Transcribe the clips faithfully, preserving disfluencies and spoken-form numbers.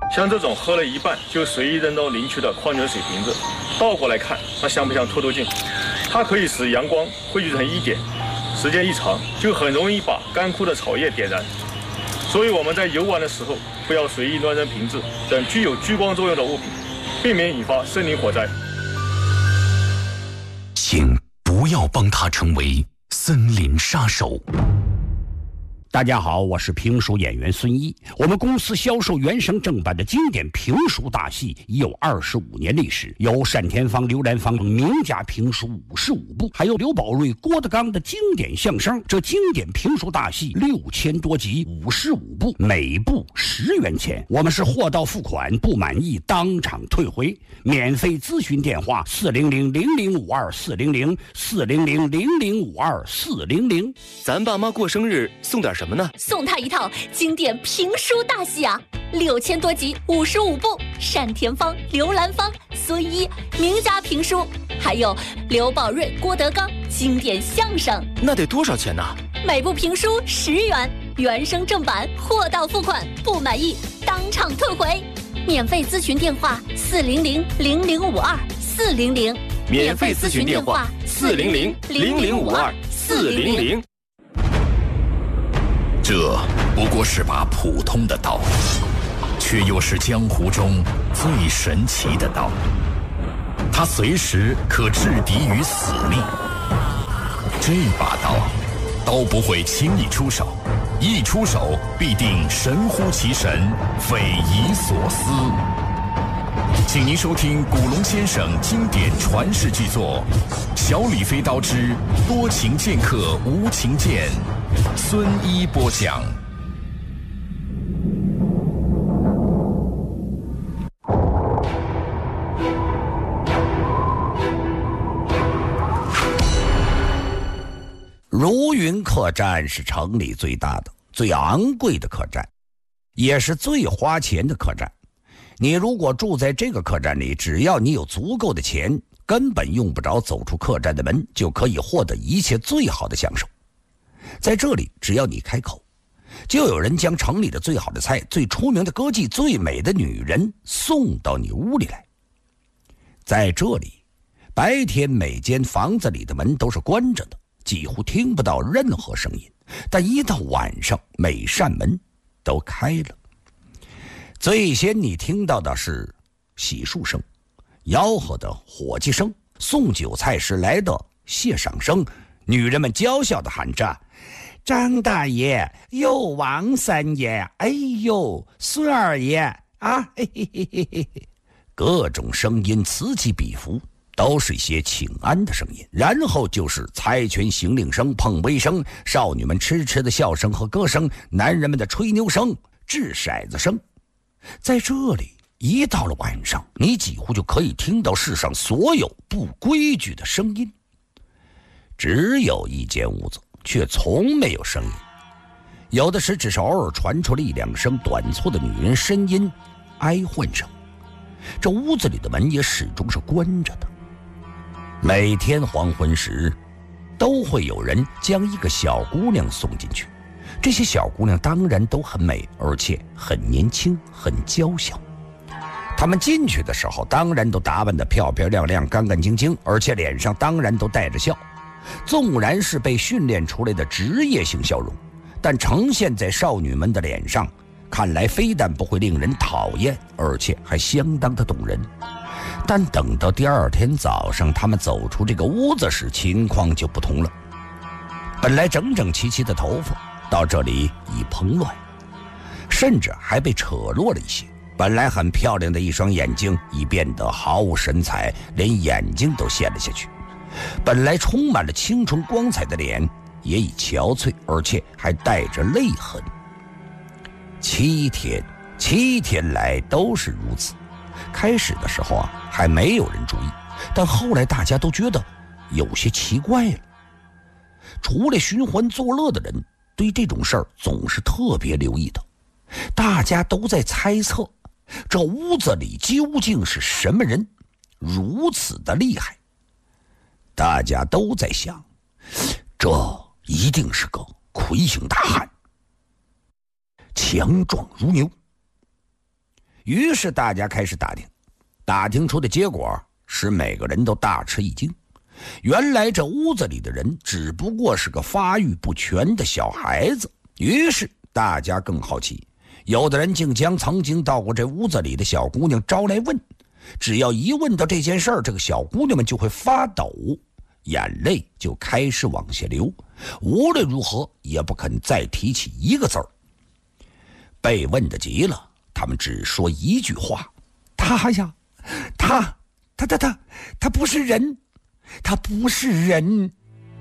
像这种喝了一半就随意扔到林区的矿泉水瓶子，倒过来看，它像不像透透镜？它可以使阳光汇聚成一点，时间一长，就很容易把干枯的草叶点燃。所以我们在游玩的时候，不要随意乱扔瓶子等具有聚光作用的物品，避免引发森林火灾。 请不要帮他成为森林杀手。 大家好，我是评书演员孙一。我们公司销售原声正版的经典评书大戏已有二十五年历史，有单田芳、刘兰芳等名家评书五十五部，还有刘宝瑞、郭德纲的经典相声。这经典评书大戏六千多集，五十五部，每部十元钱。我们是货到付款，不满意当场退回。免费咨询电话：四零零零零五二四零零四零零零零五二四零零。 咱爸妈过生日送点什么呢？ 送他一套经典评书大戏啊，六千多集，五十五部，单田芳、刘兰芳、孙一名家评书，还有刘宝瑞、郭德纲经典相声。 那得多少钱呢？ 每部评书十元，原声正版，货到付款，不满意当场退回。免费咨询电话：四零零零零五二四零零。 免费咨询电话：四零零零零五二四零零。 这不过是把普通的刀，却又是江湖中最神奇的刀。它随时可制敌于死地。这把刀，刀不会轻易出手，一出手必定神乎其神，匪夷所思。请您收听古龙先生经典传世巨作《小李飞刀之多情剑客无情剑》，孙一播讲。 如云客栈是城里最大的、最昂贵的客栈，也是最花钱的客栈。你如果住在这个客栈里，只要你有足够的钱，根本用不着走出客栈的门，就可以获得一切最好的享受。在这里，只要你开口，就有人将城里的最好的菜、最出名的歌妓、最美的女人送到你屋里来。在这里，白天每间房子里的门都是关着的，几乎听不到任何声音，但一到晚上，每扇门都开了。最先你听到的是洗漱声、吆喝的伙计声、送酒菜时来的谢赏声，女人们娇笑地喊着：“张大爷，哟，王三爷，哎呦，孙二爷啊！”嘿嘿嘿嘿嘿，各种声音此起彼伏，都是一些请安的声音，然后就是猜拳行令声、碰杯声、少女们痴痴的笑声和歌声、男人们的吹牛声、掷骰子声。在这里，一到了晚上，你几乎就可以听到世上所有不规矩的声音。只有一间屋子，却从没有声音，有的时只是偶尔传出了一两声短促的女人呻吟、哀唤声。这屋子里的门也始终是关着的。每天黄昏时，都会有人将一个小姑娘送进去。这些小姑娘当然都很美，而且很年轻，很娇小。她们进去的时候，当然都打扮得漂漂亮亮、干干净净，而且脸上当然都带着笑。纵然是被训练出来的职业性笑容，但呈现在少女们的脸上，看来非但不会令人讨厌，而且还相当的动人。但等到第二天早上，她们走出这个屋子时，情况就不同了。本来整整齐齐的头发，到这里已蓬乱，甚至还被扯落了一些。本来很漂亮的一双眼睛已变得毫无神采，连眼睛都陷了下去。本来充满了青春光彩的脸也已憔悴，而且还带着泪痕。七天七天来都是如此。开始的时候啊，还没有人注意，但后来大家都觉得有些奇怪了。除了寻欢作乐的人，对这种事儿总是特别留意的。大家都在猜测，这屋子里究竟是什么人如此的厉害。大家都在想，这一定是个魁形大汉，强壮如牛。 于是大家开始打听，打听出的结果使每个人都大吃一惊。原来这屋子里的人只不过是个发育不全的小孩子。于是大家更好奇，有的人竟将曾经到过这屋子里的小姑娘招来问，只要一问到这件事儿，这个小姑娘们就会发抖，眼泪就开始往下流，无论如何也不肯再提起一个字儿。被问的急了，他们只说一句话：他呀，他他他他他不是人，他不是人。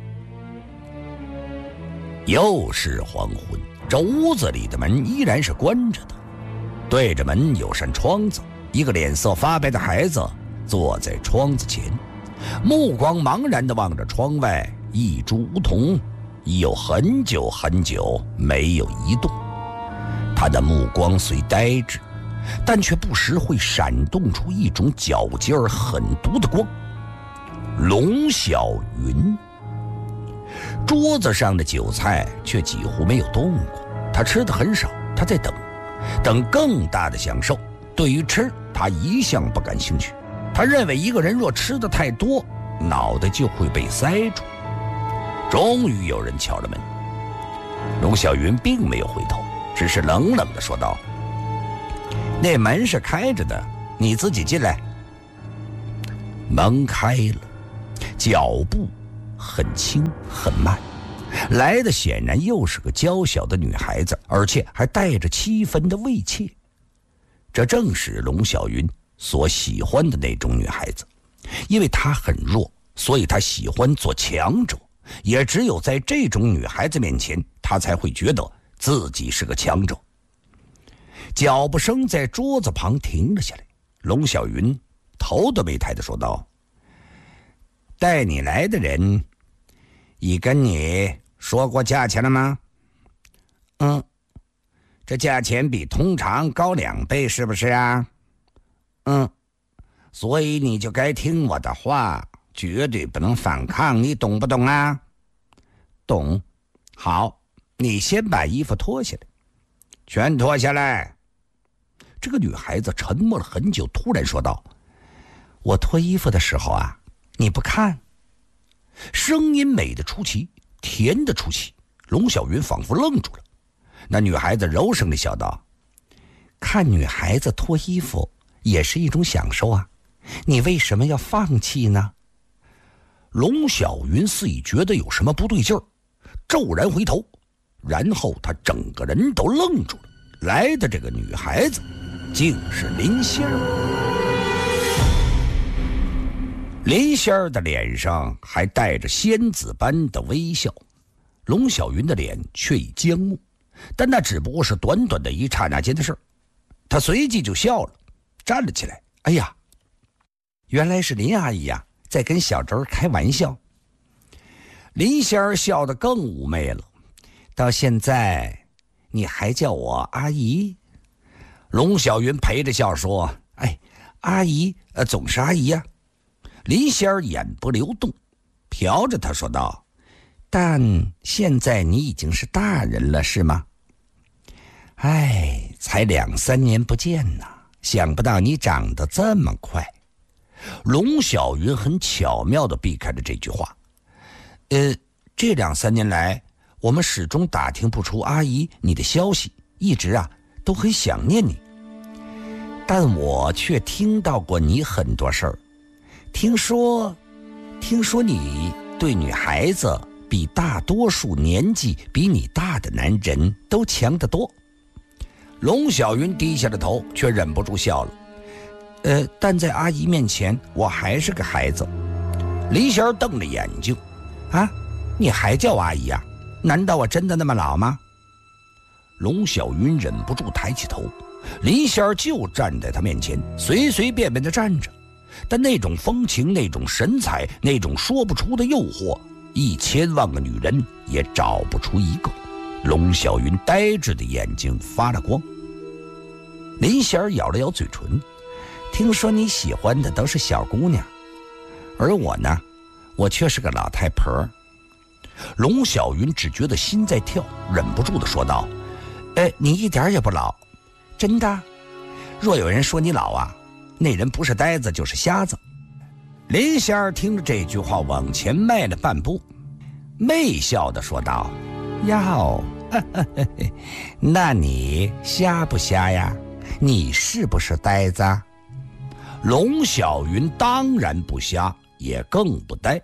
又是黄昏，这屋子里的门依然是关着的，对着门有扇窗子，一个脸色发白的孩子坐在窗子前，目光茫然地望着窗外一株梧桐，已有很久很久没有移动。他的目光虽呆滞，但却不时会闪动出一种皎洁而狠毒的光。龙小云。桌子上的酒菜却几乎没有动过，他吃的很少，他在等，等更大的享受。对于吃，他一向不感兴趣。他认为一个人若吃的太多，脑袋就会被塞住。终于有人敲了门，龙小云并没有回头，只是冷冷地说道：那门是开着的，你自己进来。门开了，脚步很轻很慢，来的显然又是个娇小的女孩子，而且还带着七分的畏怯。这正是龙小云所喜欢的那种女孩子，因为她很弱，所以她喜欢做强者，也只有在这种女孩子面前，她才会觉得自己是个强者。脚步声在桌子旁停了下来，龙小云头都没抬地说道：带你来的人已跟你说过价钱了吗？嗯，这价钱比通常高两倍，是不是啊？嗯，所以你就该听我的话，绝对不能反抗，你懂不懂啊？懂。好，你先把衣服脱下来。全脱下来。这个女孩子沉默了很久，突然说道：我脱衣服的时候啊，你不看。声音美得出奇，甜得出奇，龙小云仿佛愣住了。那女孩子柔声地笑道：看女孩子脱衣服也是一种享受啊，你为什么要放弃呢？龙小云似已觉得有什么不对劲儿，骤然回头，然后他整个人都愣住了。来的这个女孩子竟是林仙儿。林仙儿的脸上还带着仙子般的微笑，龙小云的脸却已僵木，但那只不过是短短的一刹那间的事儿。他随即就笑了，站了起来。哎呀，原来是林阿姨呀、啊，在跟小侄儿开玩笑。林仙儿笑得更妩媚了，到现在你还叫我阿姨？龙小云陪着笑说：哎，阿姨呃，总是阿姨呀、啊。林仙儿眼波流动，瞟着他说道：但现在你已经是大人了，是吗？哎，才两三年不见呐，想不到你长得这么快。龙小云很巧妙地避开了这句话。呃，这两三年来，我们始终打听不出阿姨你的消息，一直啊都很想念你。但我却听到过你很多事儿。听说，听说你对女孩子比大多数年纪比你大的男人都强得多。龙小云低下了头，却忍不住笑了。呃，但在阿姨面前，我还是个孩子。林仙儿瞪着眼睛，啊，你还叫阿姨啊？难道我真的那么老吗？龙小云忍不住抬起头，林仙儿就站在他面前，随随便便地站着。但那种风情，那种神采，那种说不出的诱惑，一千万个女人也找不出一个。龙小云呆滞的眼睛发了光。林仙儿咬了咬嘴唇，听说你喜欢的都是小姑娘，而我呢，我却是个老太婆。龙小云只觉得心在跳，忍不住地说道：哎，你一点也不老，真的。 若有人说你老啊，那人不是呆子就是瞎子。林仙儿听着这句话，往前迈了半步，媚笑地说道：哟，那你瞎不瞎呀？你是不是呆子？龙小云当然不瞎，也更不呆。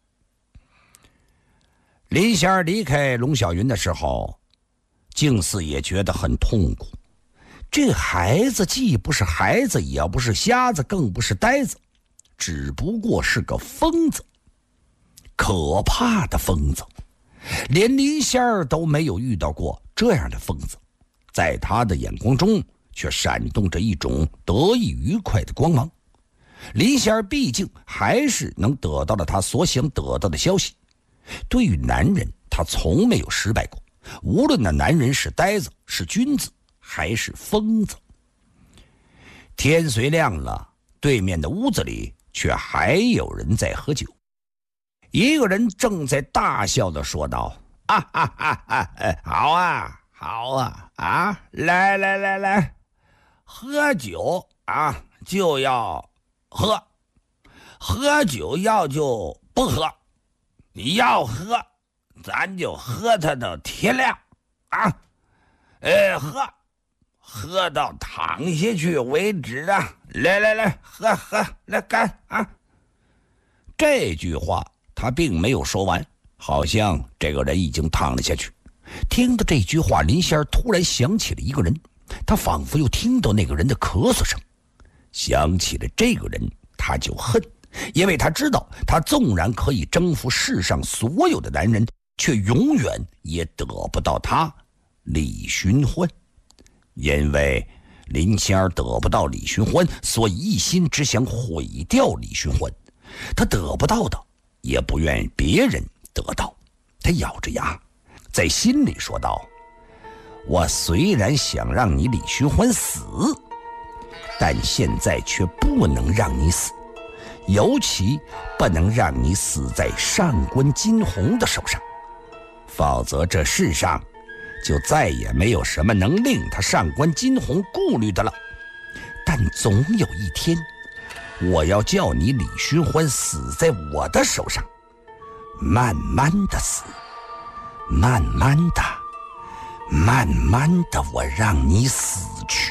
林仙儿离开龙小云的时候，静思也觉得很痛苦。这孩子既不是孩子，也不是瞎子，更不是呆子，只不过是个疯子，可怕的疯子。连林仙儿都没有遇到过这样的疯子，在他的眼光中却闪动着一种得意愉快的光芒。林仙儿毕竟还是能得到了他所想得到的消息。对于男人，他从没有失败过，无论那男人是呆子，是君子，还是疯子。天虽亮了，对面的屋子里却还有人在喝酒。一个人正在大笑地说道：啊哈哈哈，好啊好啊啊，来来来来，喝酒啊就要喝，喝酒要就不喝，你要喝咱就喝它到天亮啊，呃喝喝到躺下去为止啊！来来来，喝喝来干啊！这句话他并没有说完，好像这个人已经躺了下去。听到这句话，林仙儿突然想起了一个人，他仿佛又听到那个人的咳嗽声。想起了这个人，他就恨，因为他知道，他纵然可以征服世上所有的男人，却永远也得不到他李寻欢。因为林仙儿得不到李寻欢，所以一心只想毁掉李寻欢。他得不到的，也不愿别人得到。他咬着牙，在心里说道：我虽然想让你李寻欢死，但现在却不能让你死，尤其不能让你死在上官金鸿的手上，否则这世上就再也没有什么能令他上官金鸿顾虑的了。但总有一天，我要叫你李寻欢死在我的手上，慢慢的死，慢慢的慢慢的我让你死去。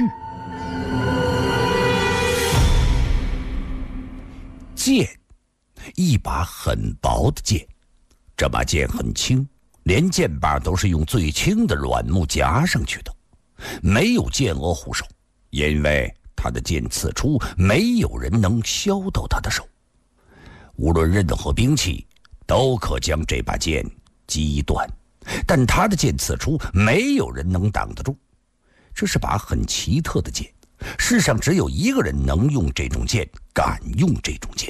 剑，一把很薄的剑，这把剑很轻，连剑把都是用最轻的软木夹上去的，没有剑额护手，因为他的剑刺出，没有人能削到他的手。无论任何兵器都可将这把剑击断，但他的剑刺出，没有人能挡得住。这是把很奇特的剑，世上只有一个人能用这种剑，敢用这种剑。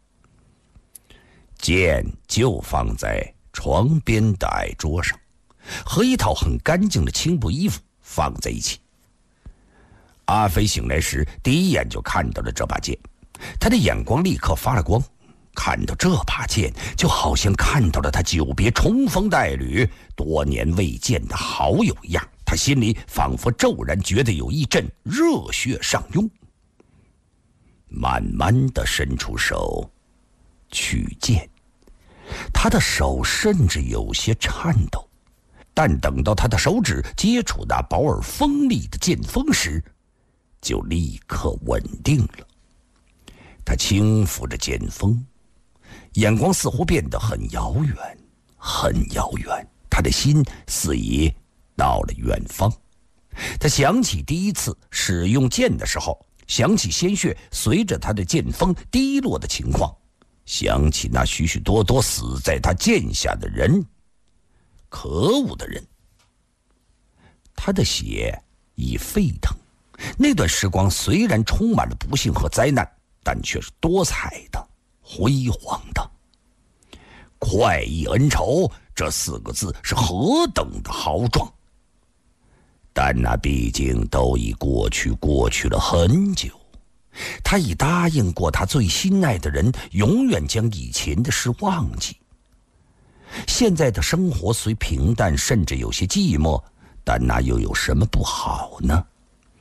剑就放在床边的矮桌上，和一套很干净的青布衣服放在一起。阿飞醒来时，第一眼就看到了这把剑，他的眼光立刻发了光。看到这把剑，就好像看到了他久别重逢的爱侣，多年未见的好友一样。他心里仿佛骤然觉得有一阵热血上涌，慢慢地伸出手取剑。他的手甚至有些颤抖，但等到他的手指接触那薄而锋利的剑锋时，就立刻稳定了。他轻抚着剑锋，眼光似乎变得很遥远，很遥远。他的心似已到了远方。他想起第一次使用剑的时候，想起鲜血随着他的剑锋滴落的情况，想起那许许多多死在他剑下的人，可恶的人。他的血已沸腾。那段时光虽然充满了不幸和灾难，但却是多彩的，辉煌的。快意恩仇这四个字是何等的豪壮，但那毕竟都已过去过去了很久。他已答应过他最心爱的人，永远将以前的事忘记。现在的生活虽平淡，甚至有些寂寞，但那又有什么不好呢？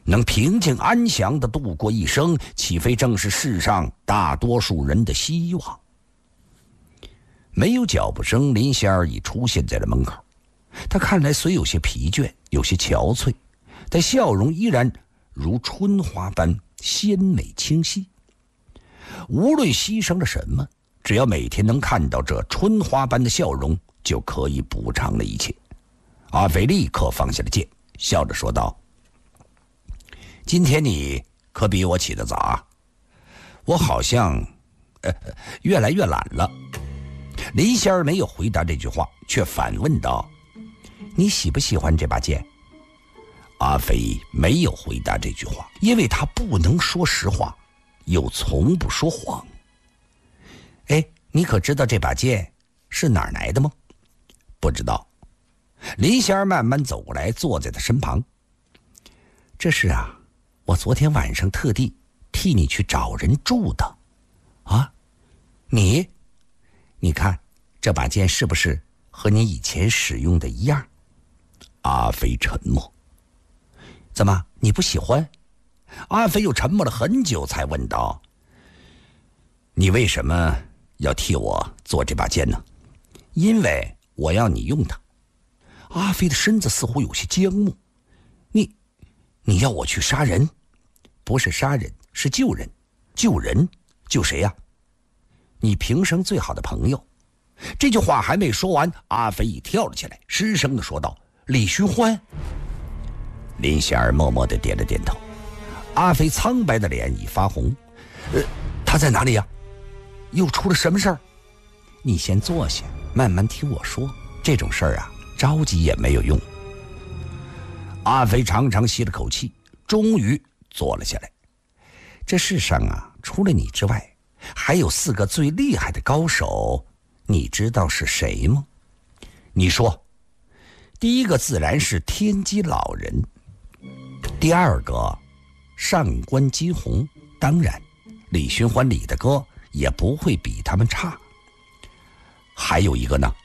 能平静安详地度过一生，岂非正是世上大多数人的希望？没有脚步声，林仙儿已出现在了门口。他看来虽有些疲倦，有些憔悴，但笑容依然如春花般鲜美清晰。无论牺牲了什么，只要每天能看到这春花般的笑容，就可以补偿了一切。阿飞立刻放下了剑，笑着说道：今天你可比我起得早啊，我好像呃越来越懒了。林仙儿没有回答这句话，却反问道：你喜不喜欢这把剑？阿飞没有回答这句话，因为他不能说实话，又从不说谎。哎，你可知道这把剑是哪儿来的吗？不知道。林仙儿慢慢走过来，坐在他身旁。这是啊，我昨天晚上特地替你去找人住的。啊，你？你看这把剑是不是和你以前使用的一样？阿飞沉默。怎么，你不喜欢？阿飞又沉默了很久，才问道：你为什么要替我做这把剑呢？因为我要你用它。阿飞的身子似乎有些僵木。你你要我去杀人？不是杀人，是救人。救人？救谁呀？你平生最好的朋友。这句话还没说完，阿飞已跳了起来，失声地说道：李寻欢。林仙儿默默地点了点头。阿飞苍白的脸已发红。呃，他在哪里呀？又出了什么事儿？你先坐下，慢慢听我说。这种事儿啊，着急也没有用。阿飞长长吸了口气，终于坐了下来。这世上啊，除了你之外，还有四个最厉害的高手，你知道是谁吗？你说。第一个自然是天机老人，第二个上官金鸿，当然李寻欢李大哥也不会比他们差。还有一个呢，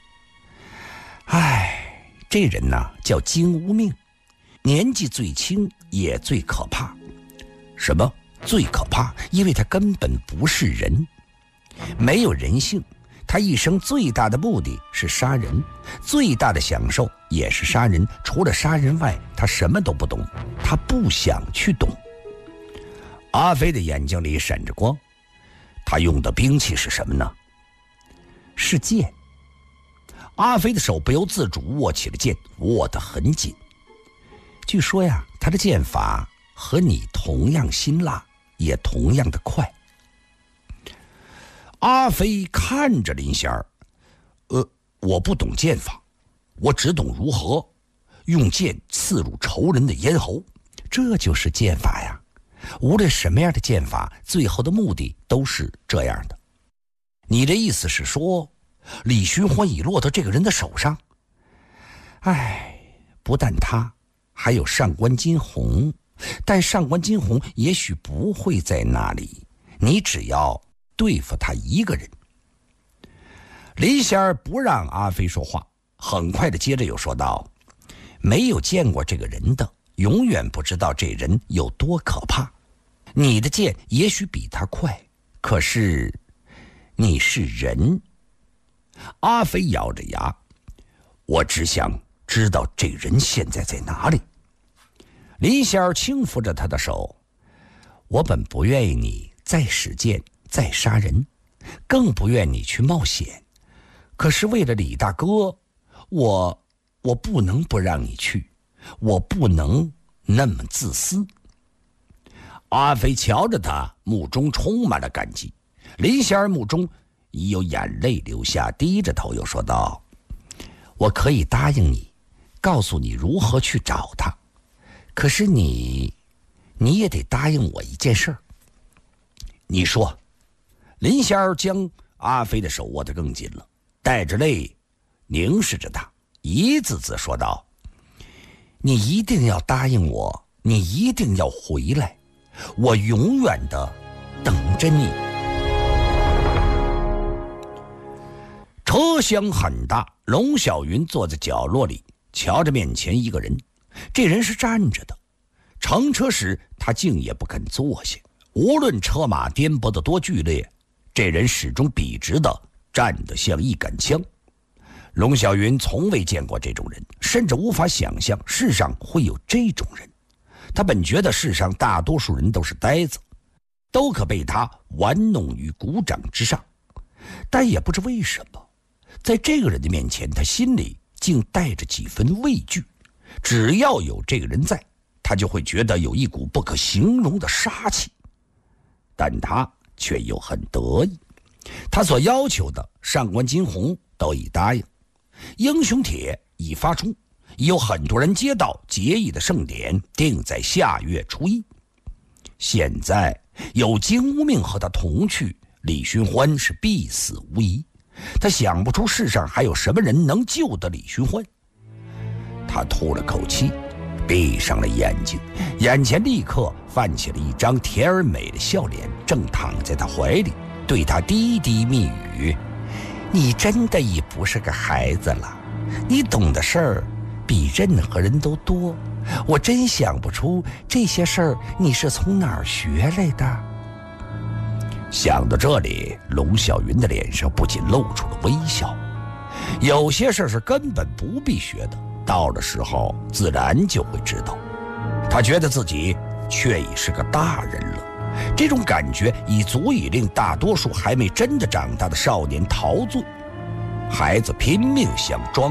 唉，这人呢叫金无命，年纪最轻也最可怕。什么最可怕？因为他根本不是人，没有人性。他一生最大的目的是杀人，最大的享受也是杀人。除了杀人外，他什么都不懂，他不想去懂。阿飞的眼睛里闪着光。他用的兵器是什么呢？是剑。阿飞的手不由自主握起了剑，握得很紧。据说呀，他的剑法和你同样辛辣，也同样的快。阿飞看着林仙儿，呃，我不懂剑法，我只懂如何用剑刺入仇人的咽喉，这就是剑法呀。无论什么样的剑法，最后的目的都是这样的。你的意思是说，李寻欢已落到这个人的手上？唉，不但他，还有上官金鸿，但上官金鸿也许不会在那里。你只要对付他一个人。林仙儿不让阿飞说话，很快的接着又说道：没有见过这个人的，永远不知道这人有多可怕。你的剑也许比他快，可是你是人。阿飞咬着牙，我只想知道这人现在在哪里。林仙儿轻抚着他的手，我本不愿意你再使剑再杀人，更不愿你去冒险，可是为了李大哥，我我不能不让你去，我不能那么自私。阿飞瞧着他，目中充满了感激。林仙儿目中已有眼泪流下，低着头又说道：我可以答应你，告诉你如何去找他，可是你你也得答应我一件事儿。你说。林仙儿将阿飞的手握得更紧了，带着泪凝视着他，一字字说道：你一定要答应我，你一定要回来，我永远的等着你。车厢很大，龙小云坐在角落里，瞧着面前一个人，这人是站着的， 乘车时他竟也不肯坐下，无论车马颠簸得多剧烈，这人始终笔直地站得像一杆枪。龙小云从未见过这种人，甚至无法想象世上会有这种人。他本觉得世上大多数人都是呆子，都可被他玩弄于股掌之上，但也不知为什么，在这个人的面前，他心里竟带着几分畏惧。只要有这个人在，他就会觉得有一股不可形容的杀气。但他却又很得意，他所要求的上官金鸿都已答应，英雄帖已发出，已有很多人接到结义的盛典定在下月初一。现在有金无命和他同去，李寻欢是必死无疑。他想不出世上还有什么人能救得李寻欢。他吐了口气，闭上了眼睛，眼前立刻泛起了一张甜而美的笑脸，正躺在他怀里，对他低低密语：你真的已不是个孩子了，你懂的事儿比任何人都多，我真想不出这些事儿你是从哪儿学来的。想到这里，龙小云的脸上不仅露出了微笑。有些事是根本不必学的，到了时候自然就会知道。他觉得自己却已是个大人了，这种感觉已足以令大多数还没真的长大的少年陶醉。孩子拼命想装